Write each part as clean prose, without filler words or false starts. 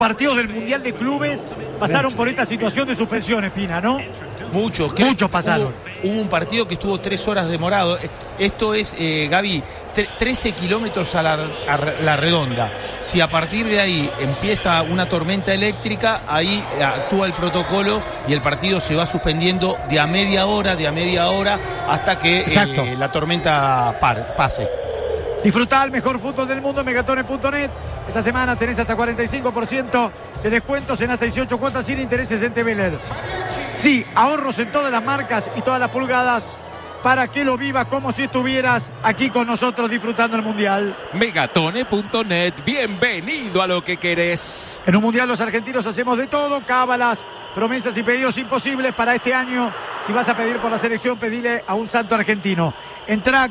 Partidos del Mundial de Clubes pasaron por esta situación de suspensión, Espina, ¿no? Muchos pasaron. Hubo un partido que estuvo 3 horas demorado. Esto es, Gaby, 13 kilómetros a la redonda. Si a partir de ahí empieza una tormenta eléctrica, ahí actúa el protocolo y el partido se va suspendiendo de a media hora hasta que la tormenta pase. Disfruta el mejor fútbol del mundo en Megatone.net. Esta semana tenés hasta 45% de descuentos en hasta 18 cuotas sin intereses en TVLED. Sí, ahorros en todas las marcas y todas las pulgadas para que lo vivas como si estuvieras aquí con nosotros disfrutando el Mundial. Megatone.net, bienvenido a lo que querés. En un Mundial los argentinos hacemos de todo, cábalas, promesas y pedidos imposibles para este año. Si vas a pedir por la selección, pedile a un santo argentino. Entrá a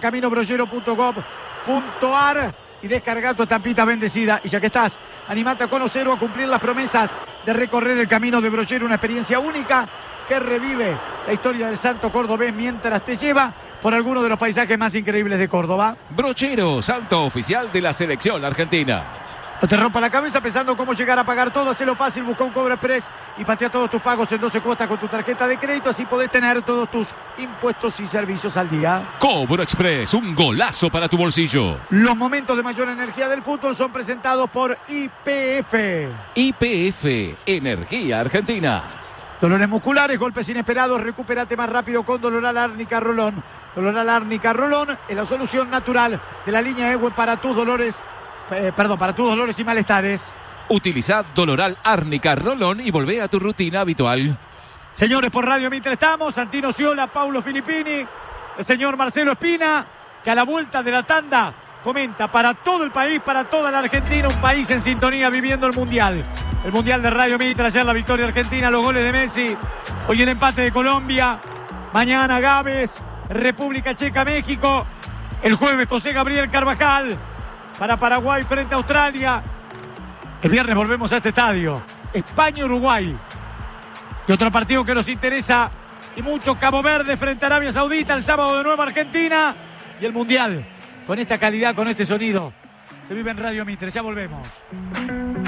caminobrollero.gov.ar y descarga tu estampita bendecida. Y ya que estás, animate a conocer o a cumplir las promesas de recorrer el camino de Brollero, una experiencia única que revive la historia del santo cordobés mientras te lleva por alguno de los paisajes más increíbles de Córdoba. Brochero, santo oficial de la selección argentina. No te rompa la cabeza pensando cómo llegar a pagar todo. Hacelo fácil, busca un Cobra Express y patea todos tus pagos en 12 cuotas con tu tarjeta de crédito. Así podés tener todos tus impuestos y servicios al día. Cobra Express, un golazo para tu bolsillo. Los momentos de mayor energía del fútbol son presentados por YPF. YPF, Energía Argentina. Dolores musculares, golpes inesperados, recupérate más rápido con Doloral Árnica Rolón. Doloral Árnica Rolón es la solución natural de la línea EWE para tus dolores. Para tus dolores y malestares. Utiliza Doloral Árnica Rolón y volvé a tu rutina habitual. Señores, por Radio Mitre estamos. Santino Ciola, Paulo Filippini, el señor Marcelo Espina, que a la vuelta de la tanda comenta para todo el país, para toda la Argentina, un país en sintonía viviendo el Mundial. El Mundial de Radio Mitre, ayer la victoria argentina, los goles de Messi, hoy el empate de Colombia, mañana Gávez, República Checa, México, el jueves José Gabriel Carvajal para Paraguay frente a Australia. El viernes volvemos a este estadio, España-Uruguay. Y otro partido que nos interesa y mucho, Cabo Verde frente a Arabia Saudita, el sábado de nuevo Argentina. Y el Mundial, con esta calidad, con este sonido, se vive en Radio Mitre. Ya volvemos.